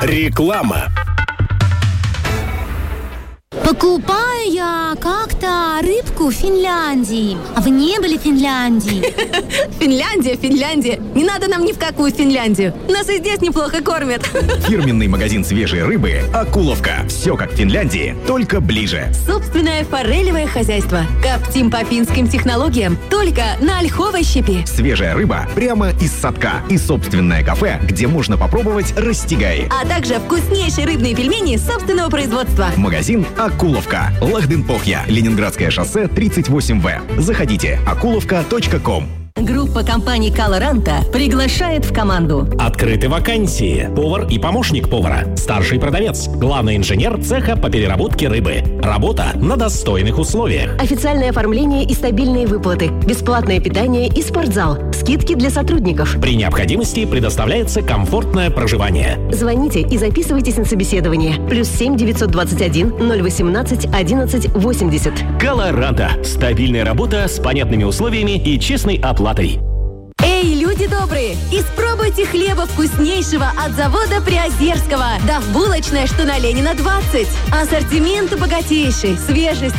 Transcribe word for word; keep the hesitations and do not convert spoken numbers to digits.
Реклама. Покупаю я как-то рыбку в Финляндии. А вы не были в Финляндии? Финляндия, Финляндия. Не надо нам ни в какую Финляндию. Нас и здесь неплохо кормят. Фирменный магазин свежей рыбы «Акуловка». Все как в Финляндии, только ближе. Собственное форелевое хозяйство. Коптим по финским технологиям. Только на ольховой щепи. Свежая рыба прямо из садка. И собственное кафе, где можно попробовать растягай. А также вкуснейшие рыбные пельмени собственного производства. Магазин «Акуловка». Лахдын-Похья. Ленинградское шоссе тридцать восемь вэ. Заходите. акуловка точка ком. Группа компаний «Колоранта» приглашает в команду. Открыты вакансии. Повар и помощник повара. Старший продавец. Главный инженер цеха по переработке рыбы. Работа на достойных условиях. Официальное оформление и стабильные выплаты. Бесплатное питание и спортзал. Скидки для сотрудников. При необходимости предоставляется комфортное проживание. Звоните и записывайтесь на собеседование. Плюс семь девятьсот двадцать один ноль восемнадцать одиннадцать восемьдесят. «Колоранта». Стабильная работа с понятными условиями и честной оплатой. Эй, люди добрые, испробуйте хлеба вкуснейшего от завода Приозерского. Да в булочной, что на Ленина двадцать. Ассортимент богатейший, свежесть